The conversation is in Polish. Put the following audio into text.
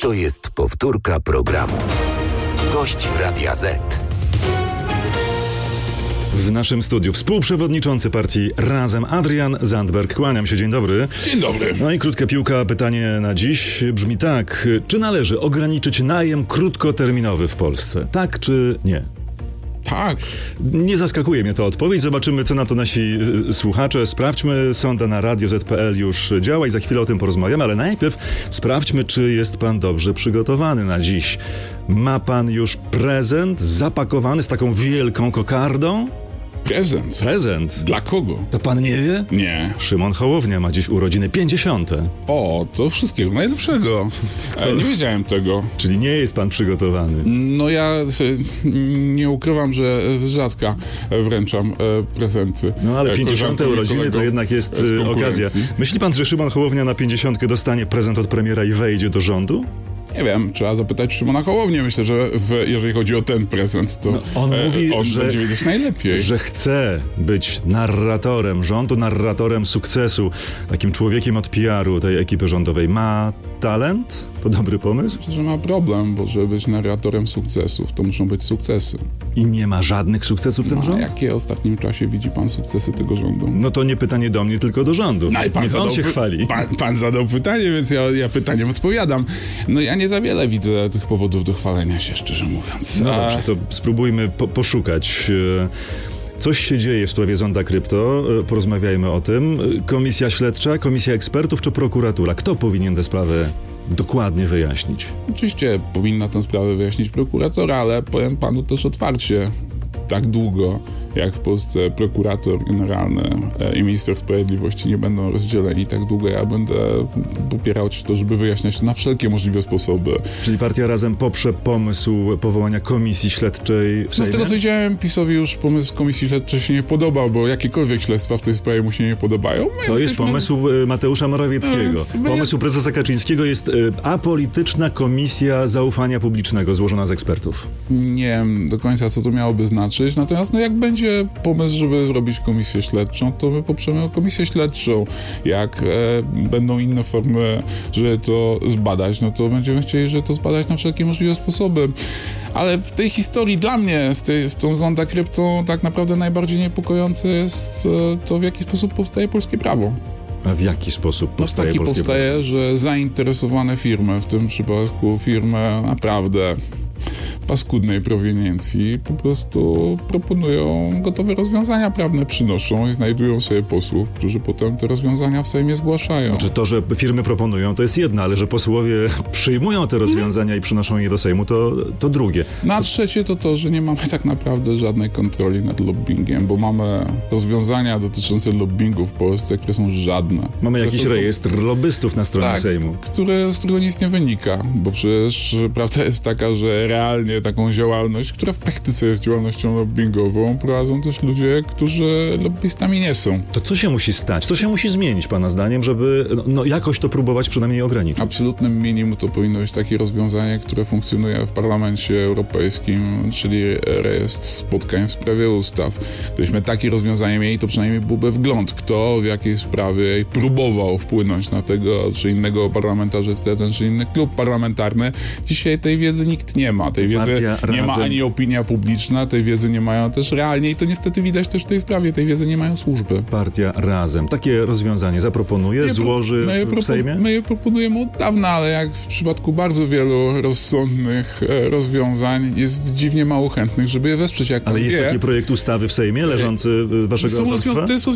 To jest powtórka programu. Gość Radia Z. W naszym studiu współprzewodniczący partii Razem Adrian Zandberg. Kłaniam się, dzień dobry. Dzień dobry. No i krótka piłka, pytanie na dziś brzmi tak. Czy należy ograniczyć najem krótkoterminowy w Polsce? Tak czy nie? Tak. Nie zaskakuje mnie ta odpowiedź. Zobaczymy, co na to nasi słuchacze. Sprawdźmy. Sonda na Radio Z.pl już działa i za chwilę o tym porozmawiamy, ale najpierw sprawdźmy, czy jest pan dobrze przygotowany na dziś. Ma pan już prezent zapakowany z taką wielką kokardą? Prezent? Dla kogo? To pan nie wie? Nie. Szymon Hołownia ma dziś urodziny 50. O, to wszystkiego najlepszego. Nie wiedziałem tego. Czyli nie jest pan przygotowany. No ja nie ukrywam, że z rzadka wręczam prezenty. No ale 50. urodziny to jednak jest okazja. Myśli pan, że Szymon Hołownia na 50 dostanie prezent od premiera i wejdzie do rządu? Nie wiem, trzeba zapytać Szymona Hołownię. Myślę, że jeżeli chodzi o ten prezent, to on mówi, że będzie wiedzieć najlepiej. Że chce być narratorem rządu, narratorem sukcesu, takim człowiekiem od PR-u tej ekipy rządowej. Ma talent? To dobry pomysł? Myślę, że ma problem, bo żeby być narratorem sukcesów, to muszą być sukcesy. I nie ma żadnych sukcesów ten rząd? A jakie w ostatnim czasie widzi pan sukcesy tego rządu? No to nie pytanie do mnie, tylko do rządu. No i on się chwali. Pan zadał pytanie, więc ja pytaniem odpowiadam. No ja nie za wiele widzę tych powodów do chwalenia się, szczerze mówiąc. No dobrze, to spróbujmy poszukać. Coś się dzieje w sprawie zonda krypto. Porozmawiajmy o tym. Komisja śledcza, komisja ekspertów czy prokuratura? Kto powinien tę sprawę dokładnie wyjaśnić? Oczywiście powinna tę sprawę wyjaśnić prokuratora, ale powiem panu też otwarcie. Tak długo, jak w Polsce prokurator generalny i minister sprawiedliwości nie będą rozdzieleni, tak długo ja będę popierał to, żeby wyjaśniać to na wszelkie możliwe sposoby. Czyli partia Razem poprze pomysł powołania komisji śledczej w Sejmie? Z tego co widziałem, PiS-owi już pomysł komisji śledczej się nie podobał, bo jakiekolwiek śledztwa w tej sprawie mu się nie podobają. To jest pomysł Mateusza Morawieckiego. Pomysł prezesa Kaczyńskiego jest apolityczna komisja zaufania publicznego złożona z ekspertów. Nie wiem do końca, co to miałoby znaczyć. Natomiast jak będzie pomysł, żeby zrobić komisję śledczą, to my poprzemy komisję śledczą. Jak będą inne formy, żeby to zbadać, no to będziemy chcieli, żeby to zbadać na wszelkie możliwe sposoby. Ale w tej historii dla mnie, z tą zonda krypto, tak naprawdę najbardziej niepokojące jest to, w jaki sposób powstaje polskie prawo. A w jaki sposób powstaje polskie prawo? Że zainteresowane firmy, w tym przypadku firmy naprawdę paskudnej proweniencji, po prostu proponują gotowe rozwiązania prawne, przynoszą i znajdują sobie posłów, którzy potem te rozwiązania w Sejmie zgłaszają. Znaczy to, że firmy proponują, to jest jedno, ale że posłowie przyjmują te rozwiązania i przynoszą je do Sejmu, to drugie. No a trzecie to, że nie mamy tak naprawdę żadnej kontroli nad lobbingiem, bo mamy rozwiązania dotyczące lobbingu w Polsce, które są żadne. Mamy jakiś rejestr lobbystów na stronie Sejmu. Z którego nic nie wynika, bo przecież prawda jest taka, że realnie taką działalność, która w praktyce jest działalnością lobbingową, prowadzą też ludzie, którzy lobbystami nie są. To co się musi stać? Co się musi zmienić, pana zdaniem, żeby jakoś to próbować przynajmniej ograniczyć? Absolutnym minimum to powinno być takie rozwiązanie, które funkcjonuje w Parlamencie Europejskim, czyli rejestr spotkań w sprawie ustaw. Gdybyśmy takie rozwiązanie mieli, to przynajmniej byłby wgląd, kto w jakiej sprawie próbował wpłynąć na tego czy innego parlamentarzystę, ten czy inny klub parlamentarny. Dzisiaj tej wiedzy nikt nie ma. Tej wiedzy nie ma ani opinia publiczna, tej wiedzy nie mają też realnie i to niestety widać też w tej sprawie, tej wiedzy nie mają służby. Partia Razem takie rozwiązanie zaproponuje, złoży w Sejmie? My je proponujemy od dawna, ale jak w przypadku bardzo wielu rozsądnych rozwiązań jest dziwnie mało chętnych, żeby je wesprzeć. Ale jest taki projekt ustawy w Sejmie leżący waszego autorstwa?